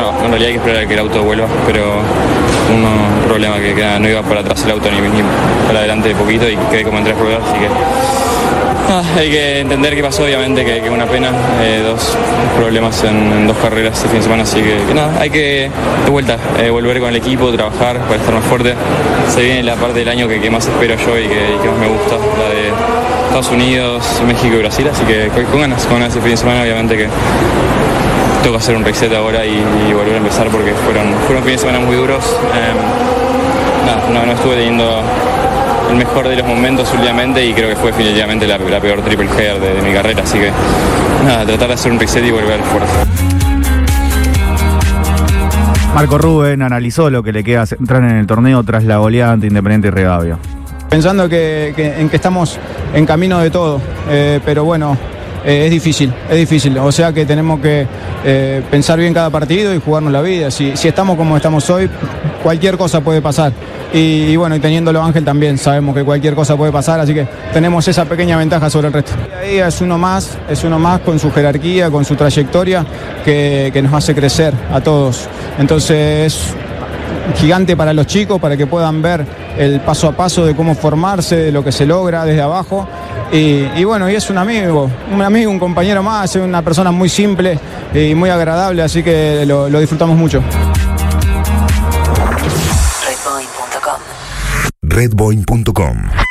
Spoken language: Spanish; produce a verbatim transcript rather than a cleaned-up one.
No, en realidad hay que esperar a que el auto vuelva, pero un problema que, que no iba para atrás el auto ni, ni para adelante de poquito y quedé como en tres ruedas, así que ah, hay que entender qué pasó, obviamente que, que una pena, eh, dos problemas en, en dos carreras este fin de semana, así que, que nada, hay que de vuelta, eh, volver con el equipo, trabajar para estar más fuerte. Se viene la parte del año que, que más espero yo y que, y que más me gusta, la de Estados Unidos, México y Brasil, así que con ganas, con ganas este fin de semana, obviamente que tengo que hacer un reset ahora y, y volver a empezar porque fueron, fueron fines de semana muy duros. Eh, nada, no, no estuve teniendo el mejor de los momentos últimamente y creo que fue definitivamente la, la peor triple header de, de mi carrera, así que nada, tratar de hacer un reset y volver fuerte. Marco Rubén analizó lo que le queda centrar en el torneo tras la goleada ante Independiente y Rivadavia. Pensando que, que, en que estamos en camino de todo, eh, pero bueno, eh, es difícil, es difícil, o sea que tenemos que eh, pensar bien cada partido y jugarnos la vida. Si, si estamos como estamos hoy, cualquier cosa puede pasar. Y, y bueno, y teniéndolo Ángel también sabemos que cualquier cosa puede pasar, así que tenemos esa pequeña ventaja sobre el resto. Ahí es uno más, es uno más con su jerarquía, con su trayectoria, que, que nos hace crecer a todos. Entonces es gigante para los chicos, para que puedan ver el paso a paso de cómo formarse, de lo que se logra desde abajo. Y, y bueno, y es un amigo, un amigo, un compañero más, es una persona muy simple y muy agradable, así que lo, lo disfrutamos mucho. redboin punto com